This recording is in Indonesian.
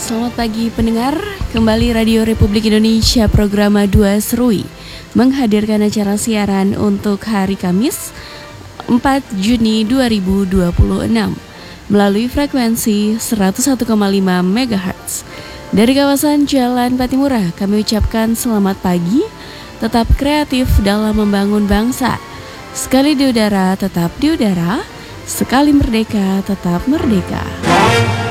Selamat pagi pendengar, kembali Radio Republik Indonesia program 2 Serui menghadirkan acara siaran untuk hari Kamis 4 Juni 2026 melalui frekuensi 101,5 MHz. Dari kawasan Jalan Patimura kami ucapkan selamat pagi, tetap kreatif dalam membangun bangsa. Sekali di udara tetap di udara, sekali merdeka tetap merdeka.